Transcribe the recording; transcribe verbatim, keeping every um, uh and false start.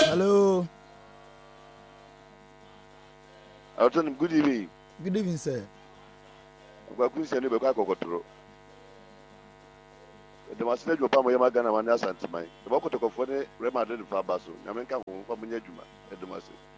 Hello. I'll tell him good evening. Good evening, sir. Kwa kunsi ni bekwa kokotoro. The masine jo pa mo yema Ghana wan asantimai. The bako to kofone Real Madrid fa baso. Nyamenka ho kwa munye djuma. Edumase.